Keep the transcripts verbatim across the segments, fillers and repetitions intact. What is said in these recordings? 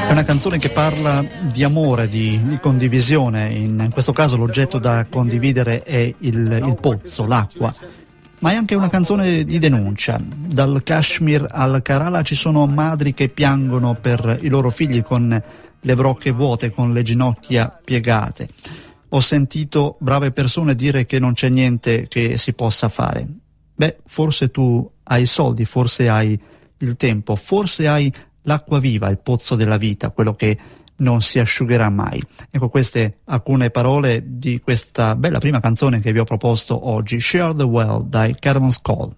È una canzone che parla di amore, di, di condivisione. In questo caso l'oggetto da condividere è il, il pozzo, l'acqua. Ma è anche una canzone di denuncia. Dal Kashmir al Kerala ci sono madri che piangono per i loro figli con le brocche vuote, con le ginocchia piegate. Ho sentito brave persone dire che non c'è niente che si possa fare. Beh, forse tu hai i soldi, forse hai il tempo, forse hai l'acqua viva, il pozzo della vita, quello che non si asciugherà mai. Ecco, queste alcune parole di questa bella prima canzone che vi ho proposto oggi, Share the Well, dai Caravan's Call.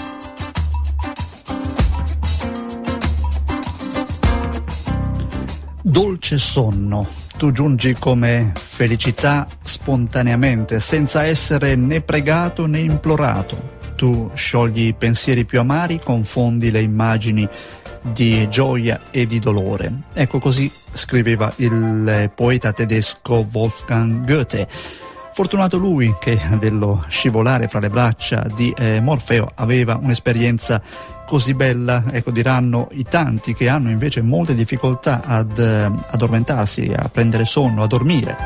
Dolce sonno, tu giungi come felicità spontaneamente, senza essere né pregato né implorato. Tu sciogli i pensieri più amari, confondi le immagini di gioia e di dolore. Ecco, così scriveva il poeta tedesco Wolfgang Goethe. Fortunato lui che dello scivolare fra le braccia di eh, Morfeo aveva un'esperienza così bella. Ecco, diranno i tanti che hanno invece molte difficoltà ad eh, addormentarsi, a prendere sonno, a dormire.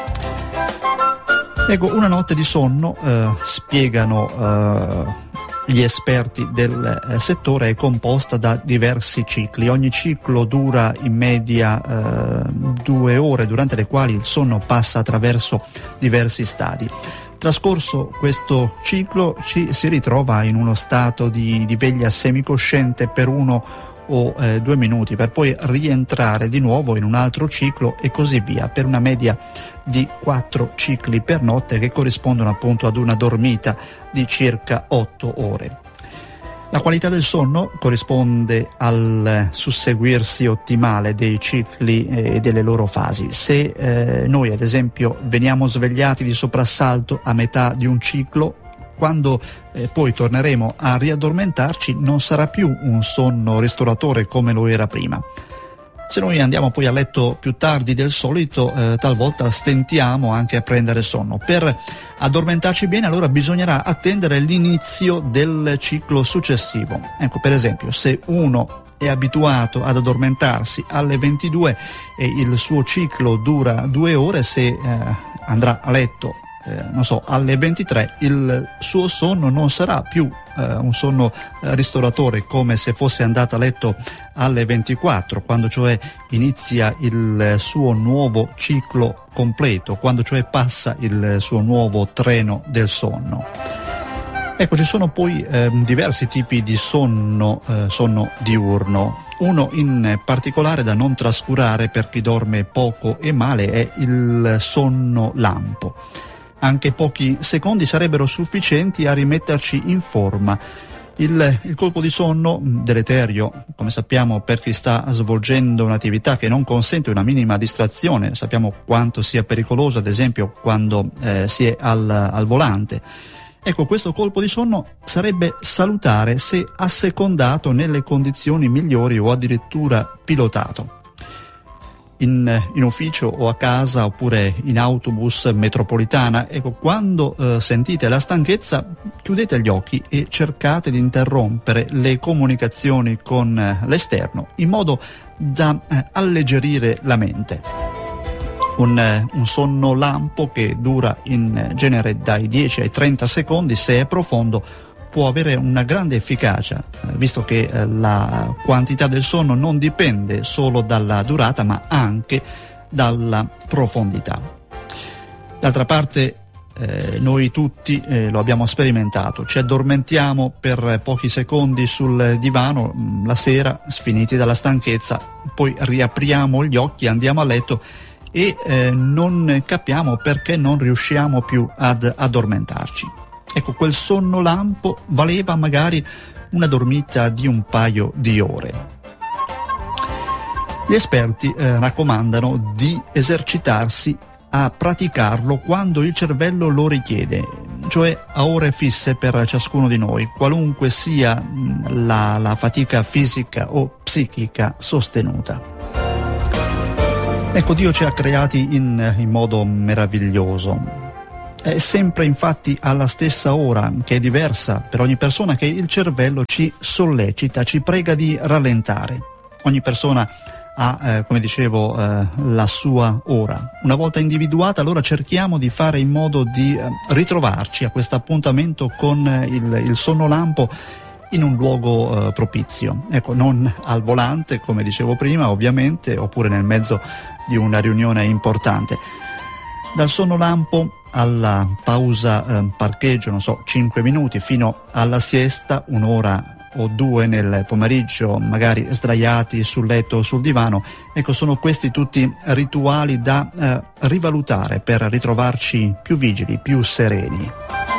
Ecco, una notte di sonno, eh, spiegano eh, gli esperti del eh, settore, è composta da diversi cicli. Ogni ciclo dura in media eh, due ore, durante le quali il sonno passa attraverso diversi stadi. Trascorso questo ciclo ci si ritrova in uno stato di, di veglia semicosciente per uno o eh, due minuti, per poi rientrare di nuovo in un altro ciclo e così via, per una media di quattro cicli per notte che corrispondono appunto ad una dormita di circa otto ore. La qualità del sonno corrisponde al susseguirsi ottimale dei cicli e delle loro fasi. Se eh, noi ad esempio veniamo svegliati di soprassalto a metà di un ciclo, quando eh, poi torneremo a riaddormentarci non sarà più un sonno ristoratore come lo era prima. Se noi andiamo poi a letto più tardi del solito, eh, talvolta stentiamo anche a prendere sonno. Per addormentarci bene allora bisognerà attendere l'inizio del ciclo successivo. Ecco, per esempio, se uno è abituato ad addormentarsi alle ventidue e il suo ciclo dura due ore, se eh, andrà a letto Eh, non so, alle ventitré, il suo sonno non sarà più eh, un sonno eh, ristoratore come se fosse andato a letto alle ventiquattro, quando cioè inizia il suo nuovo ciclo completo, quando cioè passa il suo nuovo treno del sonno. Ecco, ci sono poi eh, diversi tipi di sonno, eh, sonno diurno. Uno in particolare da non trascurare per chi dorme poco e male è il sonno lampo. Anche pochi secondi sarebbero sufficienti a rimetterci in forma. Il, il colpo di sonno, deleterio, come sappiamo, per chi sta svolgendo un'attività che non consente una minima distrazione. Sappiamo quanto sia pericoloso, ad esempio, quando eh, si è al, al volante. Ecco, questo colpo di sonno sarebbe salutare se assecondato nelle condizioni migliori o addirittura pilotato. In, in ufficio o a casa oppure in autobus, metropolitana, ecco, quando eh, sentite la stanchezza chiudete gli occhi e cercate di interrompere le comunicazioni con eh, l'esterno in modo da eh, alleggerire la mente. Un, eh, un sonno lampo che dura in genere dai dieci ai trenta secondi, se è profondo può avere una grande efficacia, visto che eh, la quantità del sonno non dipende solo dalla durata ma anche dalla profondità. D'altra parte eh, noi tutti eh, lo abbiamo sperimentato, ci addormentiamo per pochi secondi sul divano mh, la sera, sfiniti dalla stanchezza, poi riapriamo gli occhi, andiamo a letto e eh, non capiamo perché non riusciamo più ad addormentarci. Ecco, quel sonno lampo valeva magari una dormita di un paio di ore. Gli esperti eh, raccomandano di esercitarsi a praticarlo quando il cervello lo richiede, cioè a ore fisse per ciascuno di noi, qualunque sia la, la fatica fisica o psichica sostenuta. Ecco, Dio ci ha creati in, in modo meraviglioso. È sempre infatti alla stessa ora, che è diversa per ogni persona, che il cervello ci sollecita, ci prega di rallentare. Ogni persona ha, eh, come dicevo, eh, la sua ora. Una volta individuata, allora cerchiamo di fare in modo di eh, ritrovarci a questo appuntamento con eh, il, il sonnolampo in un luogo eh, propizio. Ecco, non al volante, come dicevo prima, ovviamente, oppure nel mezzo di una riunione importante. Dal sonnolampo alla pausa eh, parcheggio, non so, cinque minuti, fino alla siesta, un'ora o due nel pomeriggio, magari sdraiati sul letto o sul divano. Ecco, sono questi tutti rituali da eh, rivalutare per ritrovarci più vigili, più sereni.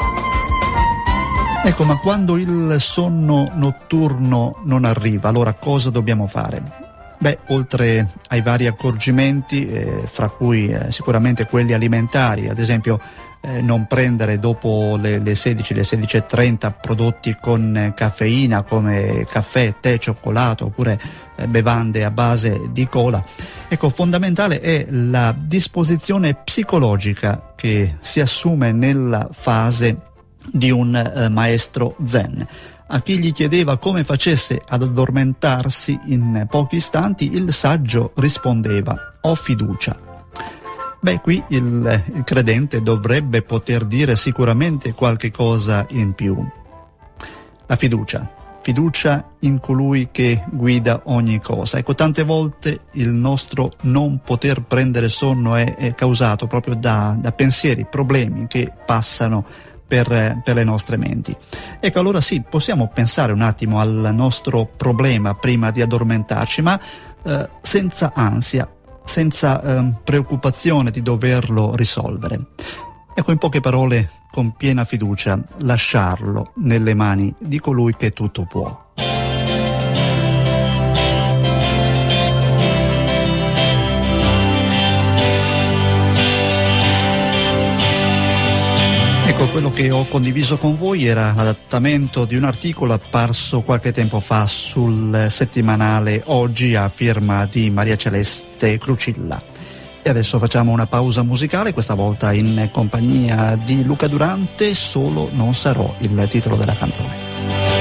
Ecco, ma quando il sonno notturno non arriva, allora cosa dobbiamo fare? Beh, oltre ai vari accorgimenti, eh, fra cui eh, sicuramente quelli alimentari, ad esempio eh, non prendere dopo le, le sedici, le sedici e trenta prodotti con eh, caffeina come caffè, tè, cioccolato oppure eh, bevande a base di cola. Ecco, fondamentale è la disposizione psicologica che si assume nella fase di un eh, maestro zen. A chi gli chiedeva come facesse ad addormentarsi in pochi istanti, il saggio rispondeva: ho fiducia. Beh, qui il, il credente dovrebbe poter dire sicuramente qualche cosa in più. La fiducia. Fiducia in colui che guida ogni cosa. Ecco, tante volte il nostro non poter prendere sonno è, è causato proprio da, da pensieri, problemi che passano Per, per le nostre menti. Ecco, allora sì, possiamo pensare un attimo al nostro problema prima di addormentarci, ma eh, senza ansia, senza eh, preoccupazione di doverlo risolvere. Ecco, in poche parole, con piena fiducia, lasciarlo nelle mani di colui che tutto può. Ecco, quello che ho condiviso con voi era l'adattamento di un articolo apparso qualche tempo fa sul settimanale Oggi a firma di Maria Celeste Crucilla. E adesso facciamo una pausa musicale, questa volta in compagnia di Luca Durante, Solo non sarò, il titolo della canzone.